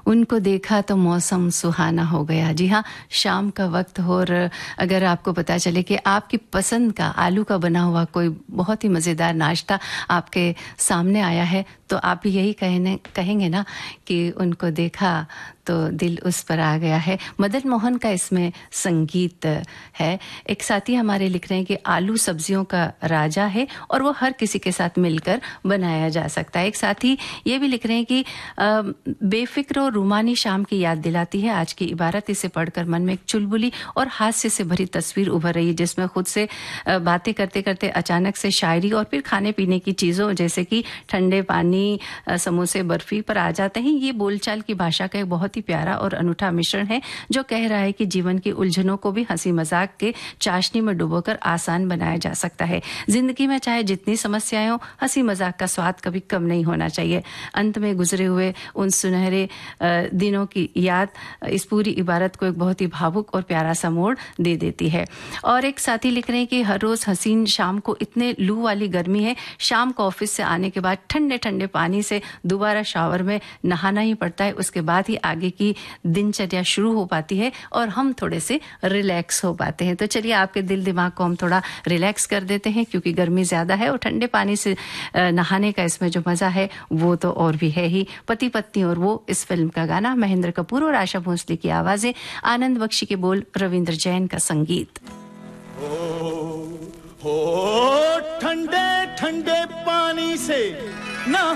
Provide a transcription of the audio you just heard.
उनको देखा तो मौसम सुहाना हो गया। जी हाँ, शाम का वक्त हो और अगर आपको पता चले कि आपकी पसंद का आलू का बना हुआ कोई बहुत ही मज़ेदार नाश्ता आपके सामने आया है, तो आप भी यही कहेंगे ना कि उनको देखा तो दिल उस पर आ गया है। मदन मोहन का इसमें संगीत है। एक साथी हमारे लिख रहे हैं कि आलू सब्जियों का राजा है और वो हर किसी के साथ मिलकर बनाया जा सकता है। एक साथी ये भी लिख रहे हैं कि बेफिक्र और रूमानी शाम की याद दिलाती है आज की इबारत। इसे पढ़कर मन में एक चुलबुली और हास्य से भरी तस्वीर उभर रही है, जिसमें खुद से बातें करते करते अचानक से शायरी और फिर खाने पीने की चीज़ों जैसे कि ठंडे पानी, समोसे, बर्फी पर आ जाते हैं। ये बोलचाल की भाषा का एक बहुत ही प्यारा और अनूठा मिश्रण है जो कह रहा है कि जीवन की उलझनों को भी हंसी मजाक के चाशनी में डुबोकर आसान बनाया जा सकता है। जिंदगी में चाहे जितनी समस्याएं हो, हंसी मजाक का स्वाद कभी कम नहीं होना चाहिए। अंत में गुजरे हुए उन सुनहरे दिनों की याद इस पूरी इबारत को एक बहुत ही भावुक और प्यारा सा मोड़ दे देती है। और एक साथी लिख रहे हैं कि हर रोज हसीन शाम को इतने लू वाली गर्मी है, शाम को ऑफिस से आने के बाद ठंडे ठंडे पानी से दोबारा शावर में नहाना ही पड़ता है। उसके बाद ही आगे की दिनचर्या शुरू हो पाती है और हम थोड़े से रिलैक्स हो पाते हैं। तो चलिए आपके दिल दिमाग को हम थोड़ा रिलैक्स कर देते हैं, क्योंकि गर्मी ज्यादा है और ठंडे पानी से नहाने का इसमें जो मजा है वो तो और भी है ही। पति पत्नी और वो, इस फिल्म का गाना, महेंद्र कपूर और आशा भोसले की आवाजें, आनंद बख्शी के बोल, रविंद्र जैन का संगीत। हो ठंडे ठंडे पानी से ना